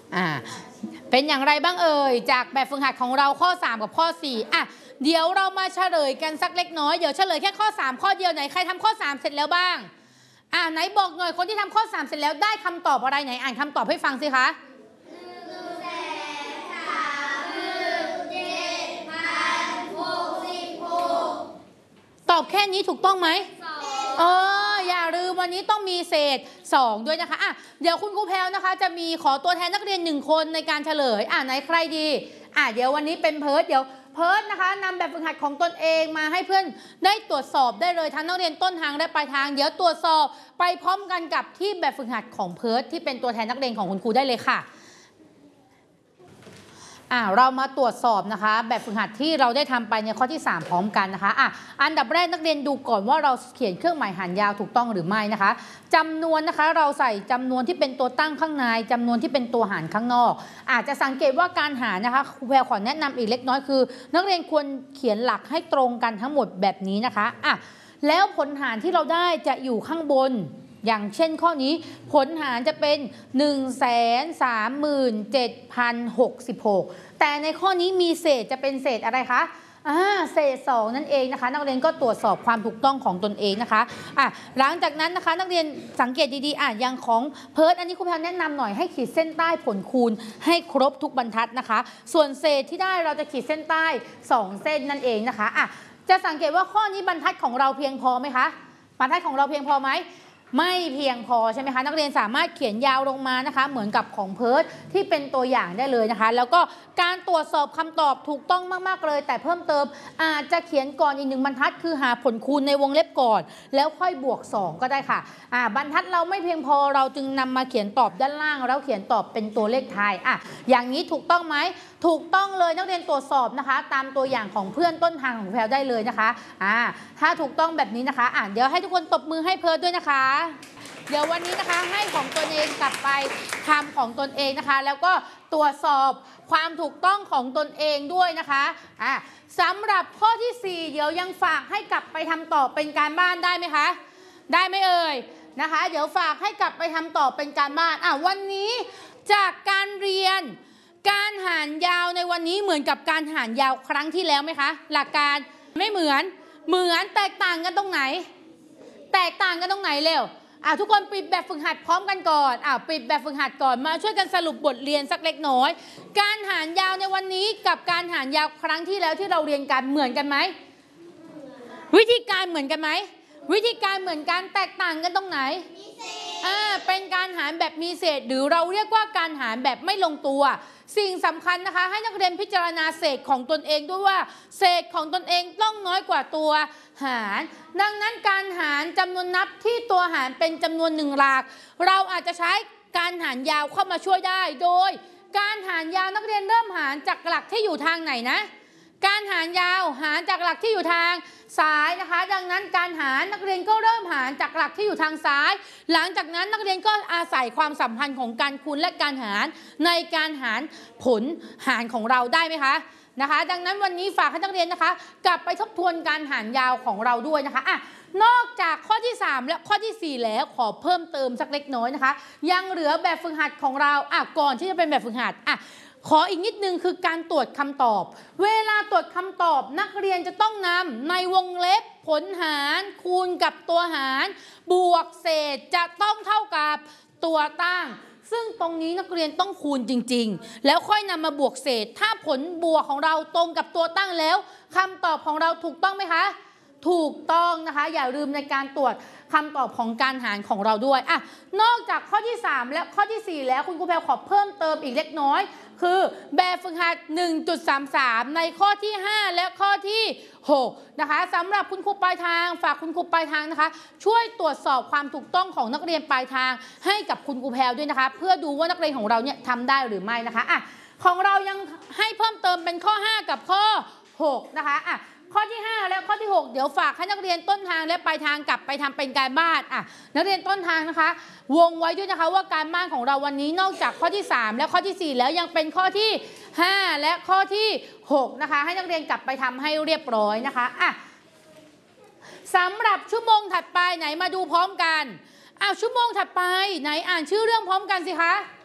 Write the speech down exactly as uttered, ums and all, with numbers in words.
อ่าเป็นอย่างไรบ้างเอ่ยจากแบบฝึกหัดของเราข้อสามกับข้อสี่อ่ะเดี๋ยวเรามาเฉลยกันสักเล็กน้อยเดี๋ยวเฉลยแค่ข้อสามข้อเดียวไหนใครทำข้อสามเสร็จแล้วบ้างอ่าไหนบอกหน่อยคนที่ทำข้อสามเสร็จแล้วได้คำตอบอะไรไหนอ่านคำตอบให้ฟังสิคะตอบแค่นี้ถูกต้องไหมเอออย่าลืมวันนี้ต้องมีเศษสองด้วยนะคะอ่ะเดี๋ยวคุณครูแพลวนะคะจะมีขอตัวแทนนักเรียนหนึ่งคนในการเฉลยอ่ะไหนใครดีอ่ะเดี๋ยววันนี้เป็นเพิร์ดเดี๋ยวเพิร์ดนะคะนำแบบฝึกหัดของตนเองมาให้เพื่อนได้ตรวจสอบได้เลยทั้งนักเรียนต้นทางและปลายทางเดี๋ยวตรวจสอบไปพร้อมกันกับที่แบบฝึกหัดของเพิร์ดที่เป็นตัวแทนนักเรียนของคุณครูได้เลยค่ะอ่าเรามาตรวจสอบนะคะแบบฝึกหัดที่เราได้ทำไปในข้อที่สามพร้อมกันนะคะอ่ะอันดับแรกนักเรียนดูก่อนว่าเราเขียนเครื่องหมายหารยาวถูกต้องหรือไม่นะคะจำนวนนะคะเราใส่จำนวนที่เป็นตัวตั้งข้างในจำนวนที่เป็นตัวหารข้างนอกอาจจะสังเกตว่าการหารนะคะครูแพรขอแนะนำอีกเล็กน้อยคือนักเรียนควรเขียนหลักให้ตรงกันทั้งหมดแบบนี้นะคะอ่ะแล้วผลหารที่เราได้จะอยู่ข้างบนอย่างเช่นข้อนี้ผลหารจะเป็น หนึ่งแสนสามหมื่นเจ็ดพันหกสิบหก แต่ในข้อนี้มีเศษจะเป็นเศษอะไรคะอ่าเศษสองนั่นเองนะคะนักเรียนก็ตรวจสอบความถูกต้องของตนเองนะคะอ่ะหลังจากนั้นนะคะนักเรียนสังเกตดีๆอ่ะอย่างของเพิร์ดอันนี้ครูแพรแนะนำหน่อยให้ขีดเส้นใต้ผลคูณให้ครบทุกบรรทัดนะคะส่วนเศษที่ได้เราจะขีดเส้นใต้สองเส้นนั่นเองนะคะอ่ะจะสังเกตว่าข้อนี้บรรทัดของเราเพียงพอไหมคะบรรทัดของเราเพียงพอไหมไม่เพียงพอใช่ไหมคะนักเรียนสามารถเขียนยาวลงมานะคะเหมือนกับของเพิร์ดที่เป็นตัวอย่างได้เลยนะคะแล้วก็การตรวจสอบคำตอบถูกต้องมากๆเลยแต่เพิ่มเติมอาจจะเขียนก่อนอีกหนึ่งบรรทัดคือหาผลคูณในวงเล็บก่อนแล้วค่อยบวกสองก็ได้ค่ะอ่าบรรทัดเราไม่เพียงพอเราจึงนำมาเขียนตอบด้านล่างแล้วเขียนตอบเป็นตัวเลขไทยอ่ะอย่างนี้ถูกต้องไหมถูกต้องเลยนักเรียนตรวจสอบนะคะตามตัวอย่างของเพื่อนต้นทางของแพลวได้เลยนะคะอ่าถ้าถูกต้องแบบนี้นะคะอ่าเดี๋ยวให้ทุกคนตบมือให้เพิร์ดด้วยนะคะเดี๋ยววันนี้นะคะให้ของตนเองกลับไปทำของตนเองนะคะแล้วก็ตรวจสอบความถูกต้องของตนเองด้วยนะคะอ่ะสำหรับข้อที่สี่เดี๋ยวยังฝากให้กลับไปทำต่อเป็นการบ้านได้ไหมคะได้ไหมเอ่ยนะคะเดี๋ยวฝากให้กลับไปทำต่อเป็นการบ้านอ่ะวันนี้จากการเรียนการหารยาวในวันนี้เหมือนกับการหารยาวครั้งที่แล้วไหมคะหลักการไม่เหมือนเหมือนแตกต่างกันตรงไหนแตกต่างกันตรงไหนเร็วอ่ะทุกคนปิดแบบฝึกหัดพร้อมกันก่อนอ่ะปิดแบบฝึกหัดก่อนมาช่วยกันสรุปบทเรียนสักเล็กน้อยการหารยาวในวันนี้กับการหารยาวครั้งที่แล้วที่เราเรียนกันเหมือนกันไหมวิธีการเหมือนกันไหมวิธีการเหมือนกันแตกต่างกันตรงไหนอ่าเป็นการหารแบบมีเศษหรือเราเรียกว่าการหารแบบไม่ลงตัวสิ่งสำคัญนะคะให้นักเรียนพิจารณาเศษของตนเองด้วยว่าเศษของตนเองต้องน้อยกว่าตัวหารดังนั้นการหารจำนวนนับที่ตัวหารเป็นจำนวนหนึ่งหลักเราอาจจะใช้การหารยาวเข้ามาช่วยได้โดยการหารยาวนักเรียนเริ่มหารจากหลักที่อยู่ทางไหนนะการหารยาวหารจากหลักที่อยู่ทางซ้ายนะคะดังนั้นการหารนักเรียนก็เริ่มหารจากหลักที่อยู่ทางซ้ายหลังจากนั้นนักเรียนก็อาศัยความสัมพันธ์ของการคูณและการหารในการหารผลหารของเราได้ไหมคะนะคะดังนั้นวันนี้ฝากให้นักเรียนนะคะกลับไปทบทวนการหารยาวของเราด้วยนะคะอ่ะนอกจากข้อที่สามและข้อที่สี่แล้วขอเพิ่มเติมสักเล็กน้อยนะคะยังเหลือแบบฝึกหัดของเราอ่ะก่อนที่จะเป็นแบบฝึกหัดอ่ะขออีกนิดนึงคือการตรวจคำตอบเวลาตรวจคำตอบนักเรียนจะต้องนำในวงเล็บผลหารคูณกับตัวหารบวกเศษจะต้องเท่ากับตัวตั้งซึ่งตรงนี้นักเรียนต้องคูณจริงๆแล้วค่อยนำมาบวกเศษถ้าผลบวกของเราตรงกับตัวตั้งแล้วคำตอบของเราถูกต้องไหมคะถูกต้องนะคะอย่าลืมในการตรวจคำตอบของการหารของเราด้วยอ่ะนอกจากข้อที่สามและข้อที่สี่แล้วคุณครูแพรขอเพิ่มเติมอีกเล็กน้อยคือแบบฝึกหัด หนึ่งจุดสามสาม ในข้อที่ห้าและข้อที่หกนะคะสำหรับคุณครูปลายทางฝากคุณครูปลายทางนะคะช่วยตรวจสอบความถูกต้องของนักเรียนปลายทางให้กับคุณครูแพรด้วยนะคะเพื่อดูว่านักเรียนของเราเนี่ยทำได้หรือไม่นะคะอ่ะของเรายังให้เพิ่มเติมเป็นข้อห้ากับข้อหกนะคะอ่ะข้อที่ห้าและข้อที่หกเดี๋ยวฝากให้นักเรียนต้นทางและปลายทางกลับไปทำเป็นการบ้านอ่ะนักเรียนต้นทางนะคะวงไว้ด้วยนะคะว่าการบ้านของเราวันนี้นอกจากข้อที่สามและข้อที่สี่แล้วยังเป็นข้อที่ห้าและข้อที่หกนะคะให้นักเรียนกลับไปทำให้เรียบร้อยนะคะอ่ะสำหรับชั่วโมงถัดไปไหนมาดูพร้อมกันอ้าวชั่วโมงถัดไปไหนอ่านชื่อเรื่องพร้อมกันสิคะ